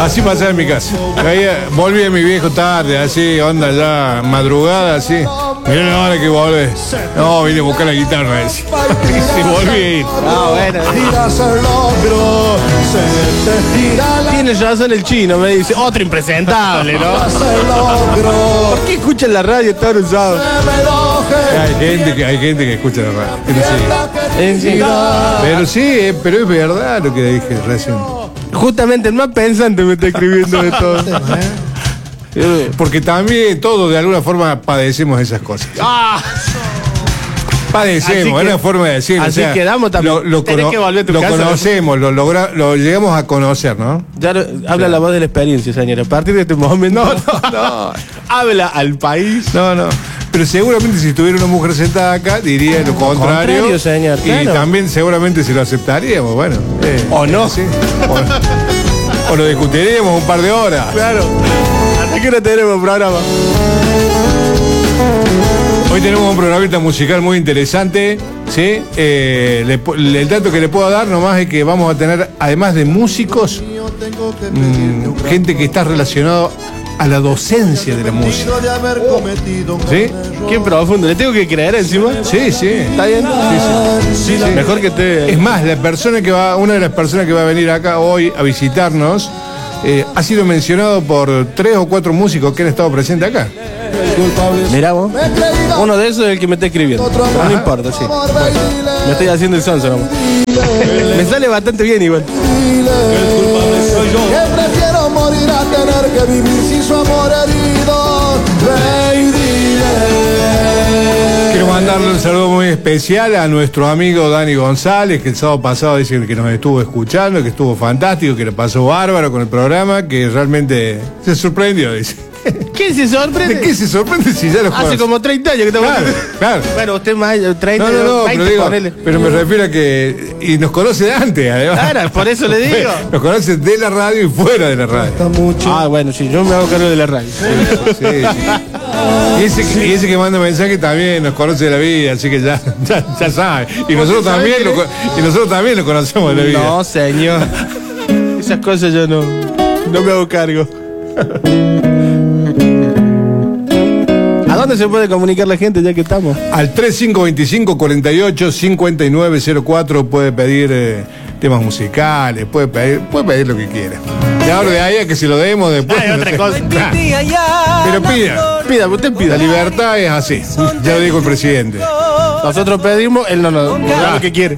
Así pasaba en mi casa. Ahí volví a mi viejo tarde, así, onda ya, madrugada, así. Mirá la hora que volvés. No, vine a buscar la guitarra ese. Y volví a ir. Ah, bueno. Tiene razón el chino, me dice. Otro impresentable, ¿no? ¿Por qué escuchan la radio todos los sábados? Hay gente que escucha la radio. Pero sí, pero es verdad lo que dije recién. Justamente el más pensante me está escribiendo de todo. Porque también todos de alguna forma padecemos esas cosas. Padecemos, es una forma de decirlo. Así quedamos también. Tenés que volver a tu casa. Lo conocemos, lo llegamos a conocer, ¿no? Ya habla la voz de la experiencia, señora. A partir de este momento. No. Habla al país. No. Pero seguramente si estuviera una mujer sentada acá, diría lo contrario, señor. Y claro, también seguramente se lo aceptaríamos, bueno. O no. Sí. O lo discutiríamos un par de horas. Claro. ¿Hasta qué hora tenemos programa? Hoy tenemos un programita musical muy interesante, ¿sí? El dato que le puedo dar nomás es que vamos a tener, además de músicos, gente que está relacionado a la docencia de la música. ¿Sí? Qué profundo. ¿Le tengo que creer encima? Sí. ¿Está bien? Sí. Mejor que te... Es más, una de las personas que va a venir acá hoy a visitarnos ha sido mencionado por 3 o 4 músicos que han estado presentes acá. Mirá vos. Uno de esos es el que me está escribiendo. Pero no importa, sí. Me estoy haciendo el sonso nomás. Me sale bastante bien igual. El culpable soy yo. Que prefiero morir a tener que vivir sin su amor herido. Quiero mandarle un saludo muy especial a nuestro amigo Dani González, que el sábado pasado dice que nos estuvo escuchando, que estuvo fantástico, que le pasó bárbaro con el programa, que realmente se sorprendió, dice. ¿Qué se sorprende? ¿De qué se sorprende si ya lo Hace conoce? como 30 años que estamos Claro. Bueno, usted más 30, No, 20, pero me refiero a que... Y nos conoce de antes, además. Claro, por eso le digo. Nos conoce de la radio y fuera de la radio. Bueno, sí, yo me hago cargo de la radio. Sí. Y ese que manda mensaje también nos conoce de la vida, así que ya sabe. Y nosotros también lo conocemos de la vida. No, señor. Esas cosas yo no me hago cargo. ¿A dónde se puede comunicar la gente ya que estamos? Al 3525-48-5904 puede pedir temas musicales, puede pedir lo que quiera. Y ahora de ahí a que se lo demos después. Hay otra cosa. Pero pida, usted pida. La libertad es así. Ya lo dijo el presidente. Nosotros pedimos, él no lo que quiere.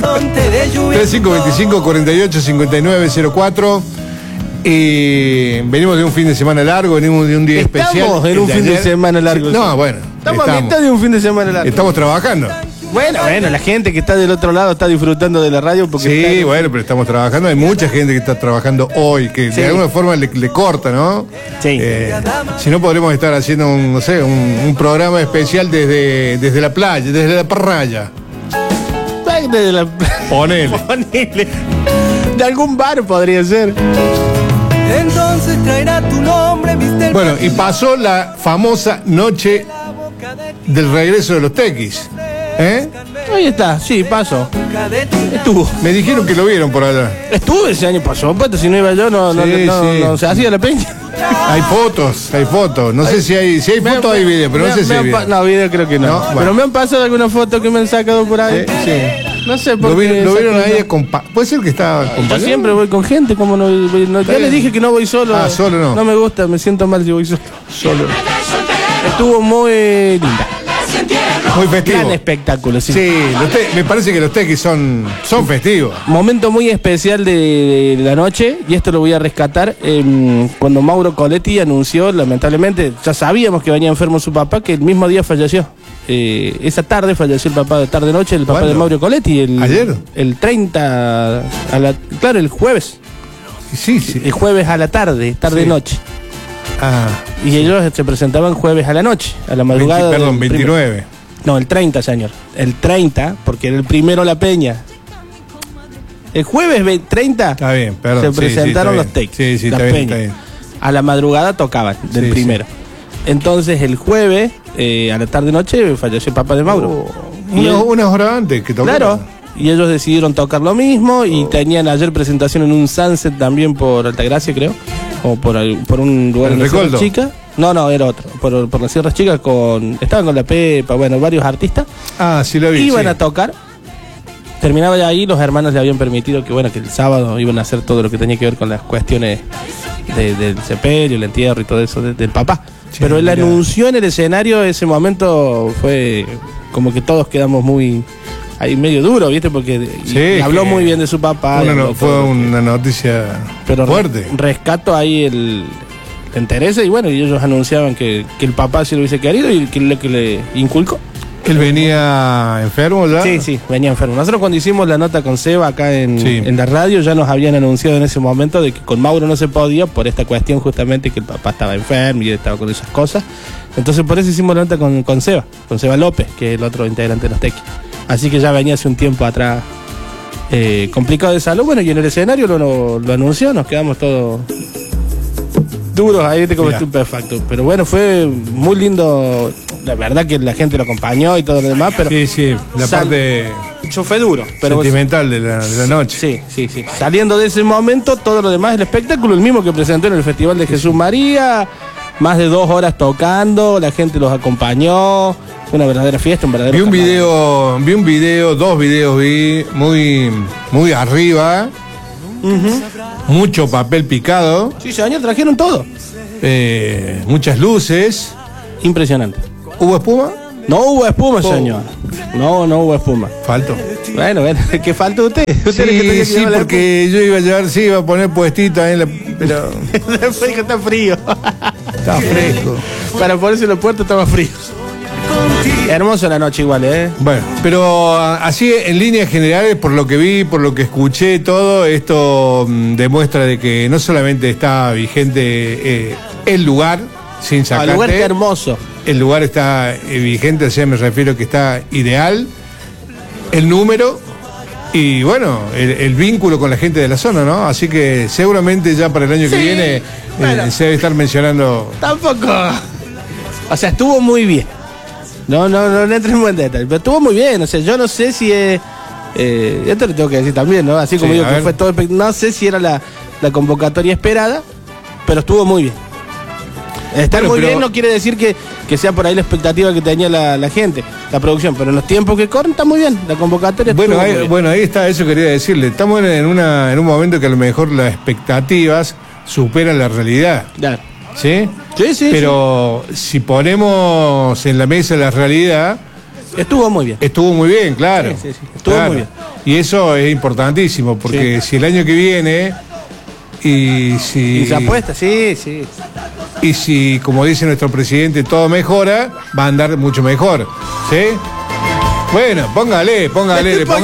3525-48-5904. Y venimos de un fin de semana largo, venimos de un día especial. Estamos en un fin de semana largo. No, bueno. Estamos a mitad de un fin de semana largo. Estamos trabajando. Bueno, la gente que está del otro lado está disfrutando de la radio porque sí, bueno, pero estamos trabajando. Hay mucha gente que está trabajando hoy, que de alguna forma le corta, ¿no? Sí. Si no, podremos estar haciendo un programa especial desde la playa, desde la playa. Desde la... Ponele. De algún bar podría ser. Entonces traerá tu nombre, Mr. Bueno, y pasó la famosa noche del regreso de los Tequis. Ahí está, sí, pasó. Estuvo. Me dijeron que lo vieron por allá. Estuve ese año pasó, si no iba yo no se hacía la peña. Hay fotos. No sé si hay fotos, hay video, pero no sé si hay video. No, video creo que no. Bueno. Pero me han pasado algunas fotos que me han sacado por ahí. Sí. No sé por qué. ¿Lo vieron ahí? Puede ser que estaba acompañado. Yo siempre voy con gente, como no. Ya les dije que no voy solo. Solo no. No me gusta, me siento mal si voy solo. Estuvo muy linda. Muy festivo. Gran espectáculo, sí. Sí, me parece que los Tequis son festivos. Momento muy especial de la noche, y esto lo voy a rescatar, cuando Mauro Coletti anunció, lamentablemente, ya sabíamos que venía enfermo su papá, que el mismo día falleció. Esa tarde falleció el papá, tarde-noche, el papá de Mauro Coletti. ¿Ayer? El 30, claro, el jueves. Sí. El jueves a la tarde-noche. Y ellos se presentaban jueves a la noche, a la madrugada. 29. No, el 30, señor. El 30, porque era el primero la peña. El jueves 30 está bien, perdón. Se presentaron los Tequis. Sí, las está peñas. bien. A la madrugada tocaban, del primero. Entonces el jueves, a la tarde-noche, falleció el papá de Mauro. Unas horas antes que tocaban. Claro. y ellos decidieron tocar lo mismo y tenían ayer presentación en un Sunset también por Altagracia, creo, o por un lugar en la Sierra Chica. No, era otro, por la Sierra Chica estaban con la Pepa, bueno, varios artistas. Ah, sí lo vi. Iban a tocar. Terminaba ya ahí, los hermanos le habían permitido que el sábado iban a hacer todo lo que tenía que ver con las cuestiones del sepelio, el entierro y todo eso del papá. Sí, pero él anunció en el escenario, ese momento fue como que todos quedamos muy ahí medio duro, ¿viste? Porque habló muy bien de su papá. Fue una noticia fuerte. Rescato ahí el interés y ellos anunciaban que el papá sí lo hubiese querido y que le inculcó. ¿Él venía enfermo ya? Sí, venía enfermo. Nosotros cuando hicimos la nota con Seba acá en la radio ya nos habían anunciado en ese momento de que con Mauro no se podía por esta cuestión justamente que el papá estaba enfermo y él estaba con esas cosas. Entonces por eso hicimos la nota con Seba López, que es el otro integrante de los Tequis. Así que ya venía hace un tiempo atrás complicado de salud. Y en el escenario lo anunció, nos quedamos todos duros ahí como estupefactos. Pero fue muy lindo. La verdad que la gente lo acompañó y todo lo demás, pero sí, la parte fue duro, pero sentimental de la noche. Sí. Saliendo de ese momento, todo lo demás, el espectáculo, el mismo que presentó en el Festival de Jesús María, más de 2 horas tocando, la gente los acompañó, fue una verdadera fiesta, un verdadero. Vi un video, 2 videos vi muy arriba. Mucho papel picado. Sí, señor, trajeron todo. Muchas luces. Impresionante. ¿Hubo espuma? No hubo espuma, señor. No hubo espuma. Faltó. Bueno, ¿qué falta usted? Sí, porque yo iba a poner puestito ahí pero está frío. Está fresco. Para ponerse los puertos estaba frío. Hermoso la noche igual, Bueno, pero así en líneas generales, por lo que vi, por lo que escuché, todo esto demuestra de que no solamente está vigente el lugar, sin sacarte. El lugar está hermoso. El lugar está vigente, o sea, me refiero que está ideal. El número y el vínculo con la gente de la zona, ¿no? Así que seguramente ya para el año que viene se debe estar mencionando. Tampoco. O sea, estuvo muy bien. No entremos en detalle, pero estuvo muy bien. O sea, yo no sé si esto lo tengo que decir también, ¿no? Así como digo que fue todo. No sé si era la convocatoria esperada, pero estuvo muy bien. Estar muy bien no quiere decir que sea por ahí la expectativa que tenía la gente, la producción, pero en los tiempos que corren está muy bien, la convocatoria ahí está, eso quería decirle. Estamos en un momento que a lo mejor las expectativas superan la realidad. Claro. ¿Sí? Sí. Pero si ponemos en la mesa la realidad... Estuvo muy bien. Estuvo muy bien, claro. Sí. Estuvo muy bien. Y eso es importantísimo, porque si el año que viene... Y se apuesta, sí. Y si, como dice nuestro presidente, todo mejora, va a andar mucho mejor. ¿Sí? Bueno, póngale. Vamos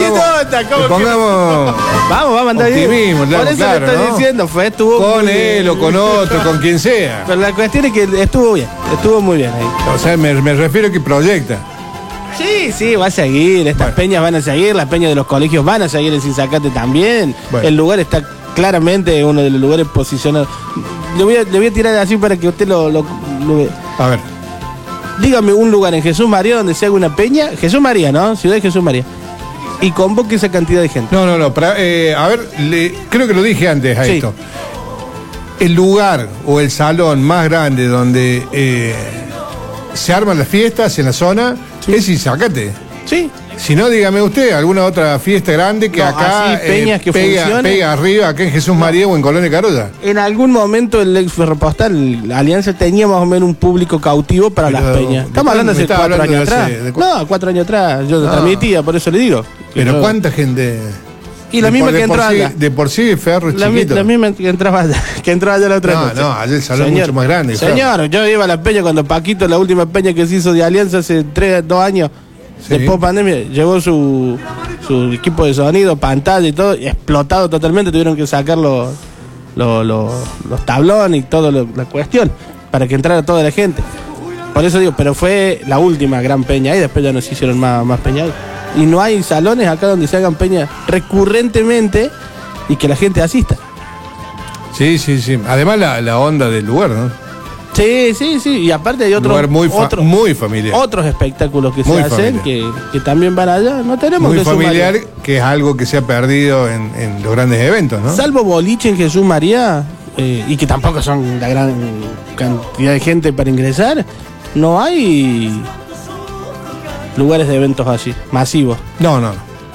a andar bien. Por eso le estoy diciendo, estuvo con él o con otro, con quien sea. Pero la cuestión es que estuvo bien, estuvo muy bien ahí. O sea, me refiero a que proyecta. Sí, va a seguir. Estas peñas van a seguir, las peñas de los colegios van a seguir en Sinzacate también. El lugar está claramente uno de los lugares posicionados. Le voy a tirar así para que usted lo A ver. Dígame un lugar en Jesús María donde se haga una peña. Jesús María, ¿no? Ciudad de Jesús María. Y convoque esa cantidad de gente. No. A ver, creo que lo dije antes a esto. El lugar o el salón más grande donde se arman las fiestas en la zona es Sinzacate. Sí. Si no, dígame usted, alguna otra fiesta grande que acá peñas que pega arriba, acá en Jesús María o en Colonia Carolla. En algún momento el ex Ferropostal, la Alianza, tenía más o menos un público cautivo para las peñas. Estamos hablando de hace 4 años atrás. 4 años atrás, yo transmitía, por eso le digo. Pero ¿cuánta gente? Y la misma que entraba allá. De por sí, Ferro es chiquito. La misma que entraba allá la otra noche. No, allá el salón es mucho más grande. Señor, yo iba a la peña cuando Paquito, la última peña que se hizo de Alianza hace 2 años. Después de pandemia, llevó su equipo de sonido, pantalla y todo, y explotado totalmente, tuvieron que sacar los tablones y toda la cuestión, para que entrara toda la gente. Por eso digo, pero fue la última gran peña y después ya no se hicieron más peñas. Y no hay salones acá donde se hagan peñas recurrentemente y que la gente asista. Sí. Además la onda del lugar, ¿no? Sí, y aparte hay Un lugar muy familiar. Otros espectáculos que Muy se hacen que también van allá. No tenemos Muy Jesús familiar, María. que es algo que se ha perdido en los grandes eventos, ¿no? Salvo boliche en Jesús María, y que tampoco son la gran cantidad de gente para ingresar, no hay lugares de eventos así, masivos. No.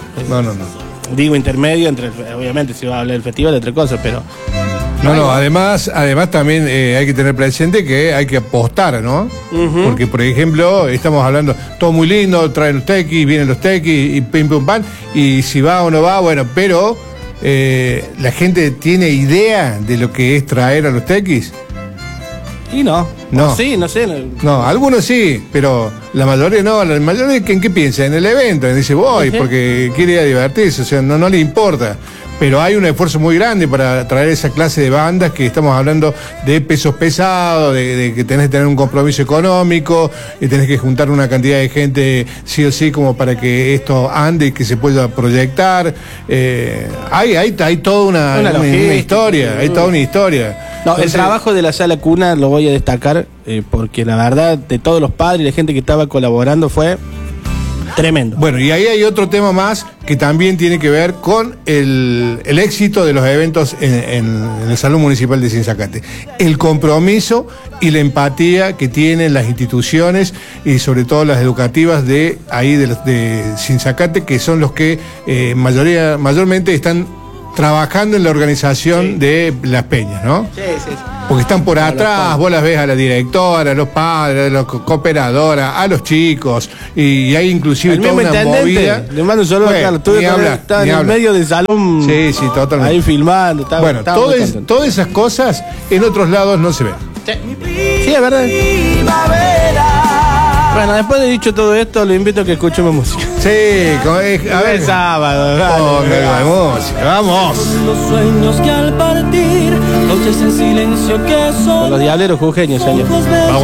Digo intermedio, obviamente si va a hablar del festival, entre cosas, pero... No, además también hay que tener presente que hay que apostar, ¿no? Porque, por ejemplo, estamos hablando, todo muy lindo, traen los tequis, vienen los tequis y pim pum pan, y si va o no va, bueno, pero la gente tiene idea de lo que es traer a los tequis. Y no. Sí, no sé. No, algunos sí, pero la mayoría no. La mayoría, ¿en qué piensa? En el evento. Dice, voy, porque quiere ir a divertirse, o sea, no le importa. Pero hay un esfuerzo muy grande para traer esa clase de bandas, que estamos hablando de pesos pesados, de que tenés que tener un compromiso económico, y tenés que juntar una cantidad de gente sí o sí como para que esto ande y que se pueda proyectar. Hay toda una historia, hay toda una historia. No, entonces, el trabajo de la Sala Cuna lo voy a destacar, porque la verdad, de todos los padres y la gente que estaba colaborando, fue tremendo. Bueno, y ahí hay otro tema más que también tiene que ver con el éxito de los eventos en el Salón Municipal de Sinzacate. El compromiso y la empatía que tienen las instituciones y sobre todo las educativas de Sinzacate, que son los que mayormente están trabajando en la organización de las peñas, ¿no? Sí. Porque están por atrás, vos las ves a la directora, a los padres, a la cooperadoras, a los chicos, y hay inclusive toda una movida. Le mando un saludo a Carlos. Estaba en el medio del salón. Sí, totalmente. Ahí filmando. Bueno, todas esas cosas en otros lados no se ven. Sí, es verdad. Bueno, después de dicho todo esto, le invito a que escuchemos música. Sí, a ver. Sábado, música, vamos. Los sueños que al partir, noches en silencio que son. Con los diableros jujeños, señor. Vamos.